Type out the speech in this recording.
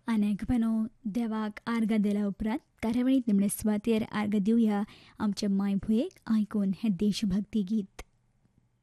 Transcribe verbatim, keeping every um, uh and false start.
अनेकपणो देवाक आर्गां दिल्या उपरांत कार्यावळींत निमणे सुवातेर आर्गां दिवया आमच्या मायभुयेक आयकून हें देशभक्ती गीत.